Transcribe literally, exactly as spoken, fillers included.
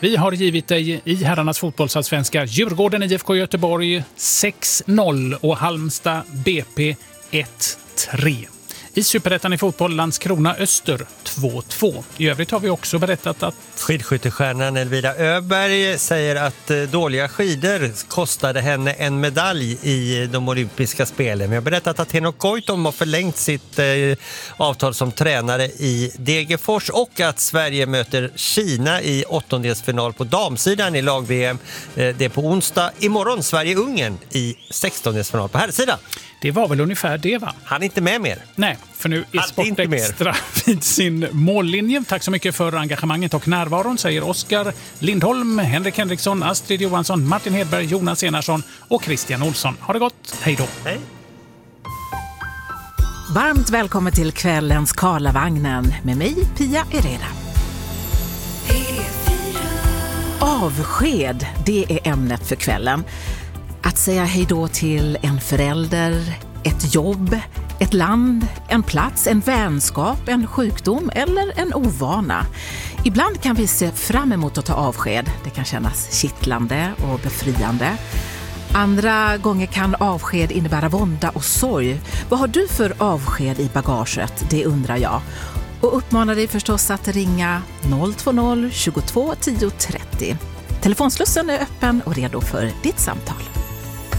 Vi har givit dig i herrarnas fotbollsallsvenska Djurgården I F K Göteborg sex noll och Halmstad B P ett tre. I Superettan i fotboll Landskrona Öster två två. I övrigt har vi också berättat att skidskyttestjärnan Elvira Öberg säger att dåliga skidor kostade henne en medalj i de olympiska spelen. Vi har berättat att Henok Goitom har förlängt sitt eh, avtal som tränare i Degerfors och att Sverige möter Kina i åttondelsfinal på damsidan i lag-V M. Eh, det är på onsdag. Imorgon Sverige-Ungern i sextondelsfinal på herrsidan. Det var väl ungefär det, va? Han är inte med mer. Nej, för nu är Han Sport inte mer. Extra vid sin mållinje. Tack så mycket för engagemanget och närvaron, säger Oskar Lindholm, Henrik Henriksson, Astrid Johansson, Martin Hedberg, Jonas Enarsson och Christian Olsson. Ha det gott. Hej då. Hej. Varmt välkommen till kvällens Karlavagnen med mig, Pia Herrera. Avsked, det är ämnet för kvällen. Att säga hej då till en förälder, ett jobb, ett land, en plats, en vänskap, en sjukdom eller en ovana. Ibland kan vi se fram emot att ta avsked. Det kan kännas kittlande och befriande. Andra gånger kan avsked innebära vånda och sorg. Vad har du för avsked i bagaget? Det undrar jag. Och uppmanar dig förstås att ringa noll två noll tjugotvå tio trettio. Telefonslussen är öppen och redo för ditt samtal.